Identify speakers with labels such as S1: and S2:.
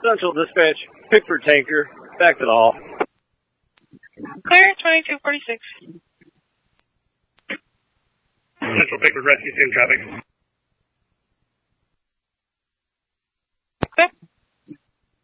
S1: Central Dispatch, Pickford Tanker, back to the hall.
S2: Clear, 2246.
S3: Central Pickford Rescue Team traffic.